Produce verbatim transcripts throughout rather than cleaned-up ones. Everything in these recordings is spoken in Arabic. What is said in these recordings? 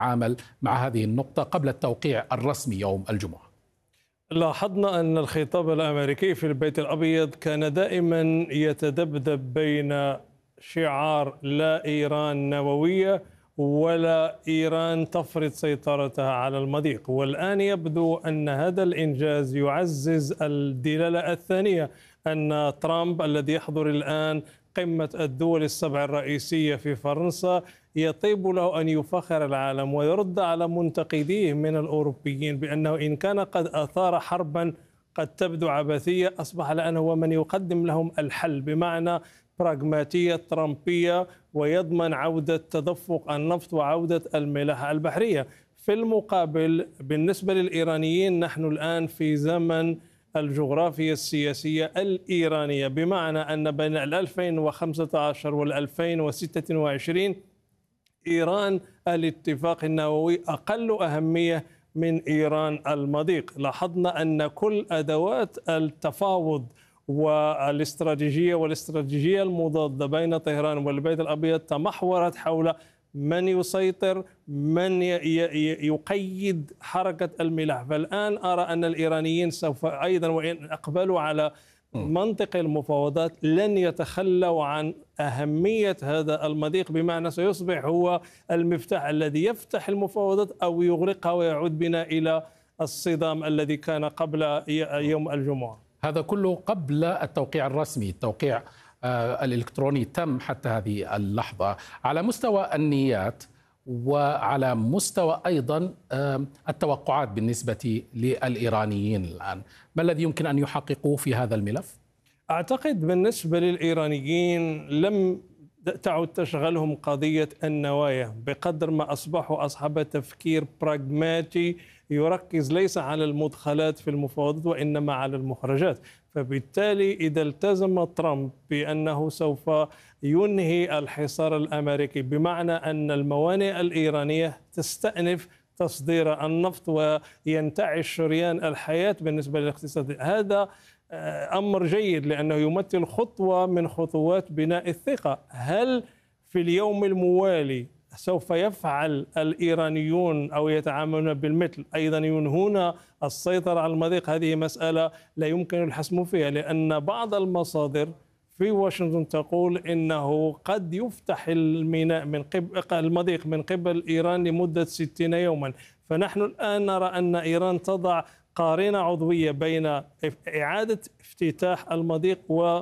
عامل مع هذه النقطة قبل التوقيع الرسمي يوم الجمعة؟ لاحظنا أن الخطاب الأمريكي في البيت الأبيض كان دائما يتذبذب بين شعار لا إيران نووية ولا إيران تفرض سيطرتها على المضيق، والآن يبدو أن هذا الإنجاز يعزز الدلالة الثانية أن ترامب الذي يحضر الآن قمة الدول السبع الرئيسية في فرنسا يطيب له أن يفخر العالم ويرد على منتقديه من الأوروبيين بأنه إن كان قد أثار حربا قد تبدو عبثية، أصبح الآن هو من يقدم لهم الحل بمعنى براغماتية ترامبية، ويضمن عودة تدفق النفط وعودة الملاحة البحرية. في المقابل بالنسبة للإيرانيين نحن الآن في زمن الجغرافيا السياسية الإيرانية، بمعنى أن بين ألفين وخمسة عشر وألفين وستة وعشرين إيران الاتفاق النووي أقل أهمية من إيران المضيق. لاحظنا أن كل أدوات التفاوض والاستراتيجية والاستراتيجية المضادة بين طهران والبيت الأبيض تمحورت حول من يسيطر، من يقيد حركة الملاحة. فالآن أرى أن الإيرانيين سوف أيضا وإن أقبلوا على منطق المفاوضات لن يتخلوا عن أهمية هذا المضيق، بمعنى سيصبح هو المفتاح الذي يفتح المفاوضات أو يغلقها ويعود بنا إلى الصدام الذي كان قبل يوم الجمعة. هذا كله قبل التوقيع الرسمي، التوقيع الإلكتروني تم حتى هذه اللحظة. على مستوى النيات وعلى مستوى أيضا التوقعات بالنسبة للإيرانيين الآن، ما الذي يمكن أن يحققوه في هذا الملف؟ أعتقد بالنسبة للإيرانيين لم تعد تشغلهم قضية النوايا بقدر ما أصبحوا أصحاب تفكير براغماتي يركز ليس على المدخلات في المفاوضات وإنما على المخرجات. فبالتالي إذا التزم ترامب بأنه سوف ينهي الحصار الأمريكي، بمعنى أن الموانئ الإيرانية تستأنف تصدير النفط وينتعش شريان الحياة بالنسبة للاقتصاد، هذا أمر جيد لأنه يمثل خطوة من خطوات بناء الثقة. هل في اليوم الموالي سوف يفعل الإيرانيون أو يتعاملون بالمثل أيضا ينهون السيطرة على المضيق؟ هذه مسألة لا يمكن الحسم فيها، لأن بعض المصادر في واشنطن تقول إنه قد يفتح الميناء من قبل المضيق من قبل إيران لمدة ستين يوما. فنحن الآن نرى أن إيران تضع قارنة عضوية بين إعادة افتتاح المضيق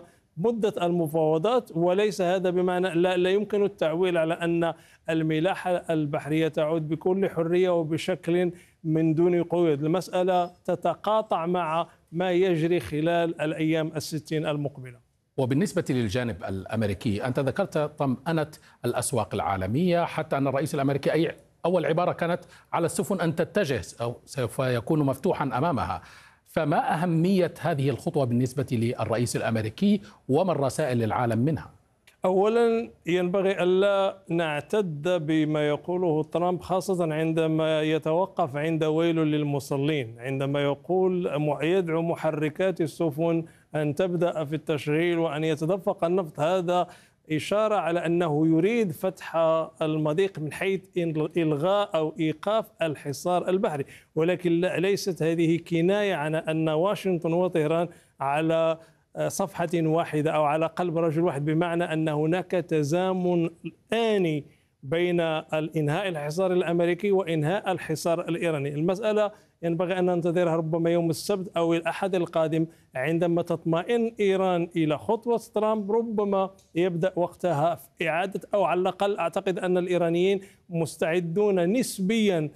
ومدة المفاوضات، وليس هذا بمعنى لا, لا يمكن التعويل على أن الملاحة البحرية تعود بكل حرية وبشكل من دون قيود. المسألة تتقاطع مع ما يجري خلال الأيام الستين المقبلة. وبالنسبة للجانب الأمريكي، أنت ذكرت طمأنة الأسواق العالمية، حتى أن الرئيس الأمريكي أي أول عبارة كانت على السفن أن تتجه أو سوف يكون مفتوحا أمامها. فما أهمية هذه الخطوة بالنسبة للرئيس الأمريكي وما الرسائل للعالم منها؟ أولا ينبغي ألا نعتد بما يقوله ترامب، خاصة عندما يتوقف عند ويل للمصلين، عندما يقول يدعو محركات السفن أن تبدأ في التشغيل وأن يتدفق النفط. هذا إشارة على أنه يريد فتح المضيق من حيث إلغاء أو إيقاف الحصار البحري، ولكن ليست هذه كناية عن أن واشنطن وطهران على صفحة واحدة أو على قلب رجل واحد، بمعنى أن هناك تزامن آني بين إنهاء الحصار الأمريكي وإنهاء الحصار الإيراني. المسألة ينبغي أن ننتظرها ربما يوم السبت أو الأحد القادم عندما تطمئن إيران إلى خطوة ترامب، ربما يبدأ وقتها في إعادة أو على الأقل أعتقد أن الإيرانيين مستعدون نسبيا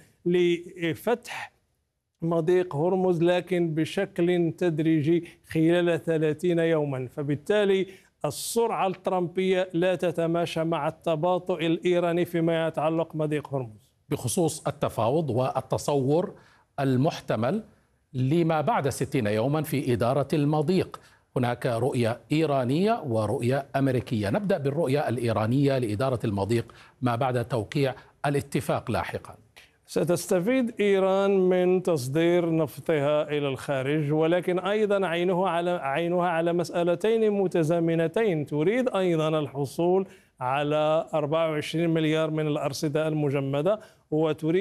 لفتح مضيق هرمز لكن بشكل تدريجي خلال ثلاثين يوما. فبالتالي السرعة الترامبية لا تتماشى مع التباطؤ الإيراني فيما يتعلق مضيق هرمز. بخصوص التفاوض والتصور المحتمل لما بعد ستين يوما في إدارة المضيق، هناك رؤية إيرانية ورؤية أمريكية. نبدأ بالرؤية الإيرانية لإدارة المضيق ما بعد توقيع الاتفاق لاحقا. ستستفيد إيران من تصدير نفطها إلى الخارج، ولكن أيضا عينها على عينها على مسألتين متزامنتين. تريد أيضا الحصول على أربعة وعشرين مليار من الأرصدة المجمدة، وتريد